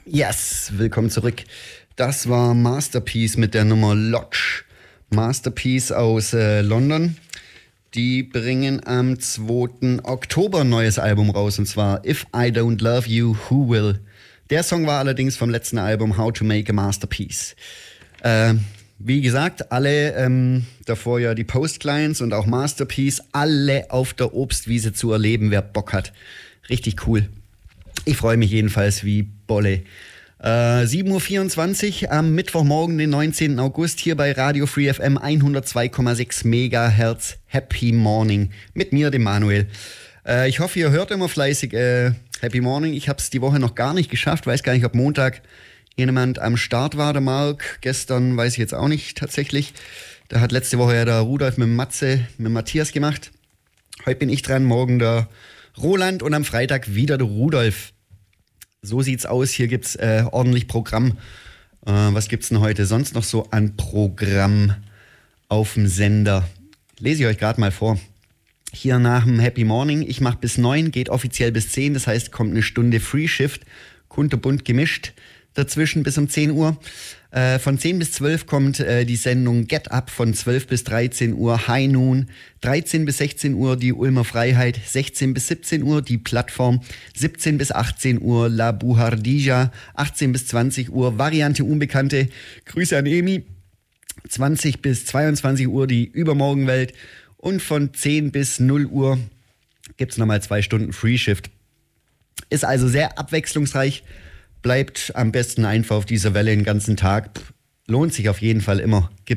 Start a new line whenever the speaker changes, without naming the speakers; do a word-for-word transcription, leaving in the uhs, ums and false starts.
Yes, willkommen zurück. Das war Masterpiece mit der Nummer Lodge. Masterpiece aus äh, London. Die bringen am zweiten Oktober ein neues Album raus, und zwar If I Don't Love You, Who Will? Der Song war allerdings vom letzten Album How to Make a Masterpiece. Äh, wie gesagt, alle ähm, davor ja die Post-Clients und auch Masterpiece, alle auf der Obstwiese zu erleben, wer Bock hat. Richtig cool. Ich freue mich jedenfalls wie Bolle. Äh, sieben Uhr vierundzwanzig am Mittwochmorgen, den neunzehnten August, hier bei Radio Free F M hundertzwei Komma sechs Megahertz. Happy Morning mit mir, dem Manuel. Äh, ich hoffe, ihr hört immer fleißig äh, Happy Morning. Ich habe es die Woche noch gar nicht geschafft. Weiß gar nicht, ob Montag jemand am Start war, der Marc. Gestern weiß ich jetzt auch nicht tatsächlich. Da hat letzte Woche ja der Rudolf mit Matze, mit Matthias gemacht. Heute bin ich dran, morgen der Roland und am Freitag wieder der Rudolf. So sieht's aus. Hier gibt's äh, ordentlich Programm. Äh, was gibt's denn heute sonst noch so an Programm auf dem Sender? Lese ich euch gerade mal vor. Hier nach dem Happy Morning. Ich mache bis neun, geht offiziell bis zehn. Das heißt, kommt eine Stunde Free Shift. Kunterbunt gemischt. Dazwischen bis um zehn Uhr. Äh, von zehn bis zwölf kommt äh, die Sendung Get Up, von zwölf bis dreizehn Uhr High Noon, dreizehn bis sechzehn Uhr die Ulmer Freiheit, sechzehn bis siebzehn Uhr die Plattform, siebzehn bis achtzehn Uhr La Buhardija, achtzehn bis zwanzig Uhr Variante Unbekannte, Grüße an Emi, zwanzig bis zweiundzwanzig Uhr die Übermorgenwelt und von zehn bis null Uhr gibt es nochmal zwei Stunden Free Shift. Ist also sehr abwechslungsreich. Bleibt am besten einfach auf dieser Welle den ganzen Tag. Lohnt sich auf jeden Fall immer. Gibt